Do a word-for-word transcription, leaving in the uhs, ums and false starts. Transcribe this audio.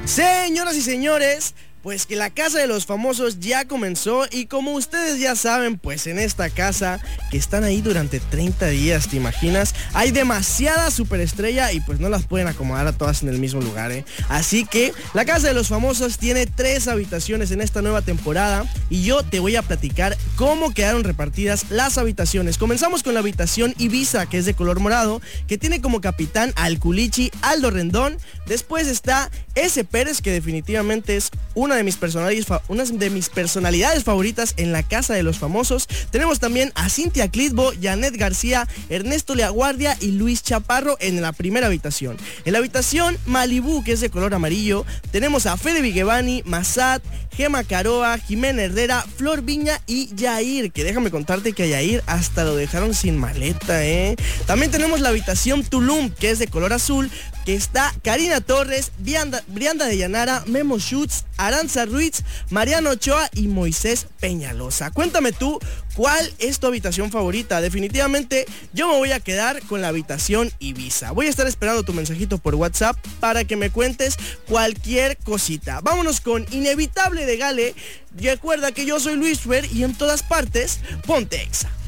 Señoras y señores, pues que la casa de los famosos ya comenzó y como ustedes ya saben, pues en esta casa que están ahí durante treinta días, ¿te imaginas? Hay demasiada superestrella y pues no las pueden acomodar a todas en el mismo lugar, ¿eh? Así que la casa de los famosos tiene tres habitaciones en esta nueva temporada y yo te voy a platicar cómo quedaron repartidas las habitaciones. Comenzamos con la habitación Ibiza, que es de color morado, que tiene como capitán al Culichi Aldo Rendón. Después está S. Pérez, que definitivamente es una de mis personalidades, una de mis personalidades favoritas en la casa de los famosos. Tenemos también a Cintia Clitbo, Janet García, Ernesto Leaguardia y Luis Chaparro en la primera habitación. En la habitación Malibú, que es de color amarillo, tenemos a Fede Vigevani, Massad, Gema Caroa, Jimena Herrera, Flor Viña y Yair, que déjame contarte que a Yair hasta lo dejaron sin maleta, ¿eh? También tenemos la habitación Tulum, que es de color azul, que está Karina Torres, Brianda, Brianda de Llanara, Memo Schutz, Aranza Ruiz, Mariano Ochoa y Moisés Peñalosa. Cuéntame tú, ¿cuál es tu habitación favorita? Definitivamente yo me voy a quedar con la habitación Ibiza. Voy a estar esperando tu mensajito por WhatsApp para que me cuentes cualquier cosita. Vámonos con Inevitable de Gale. Recuerda que yo soy Luis Fer y en todas partes, ponte Exa.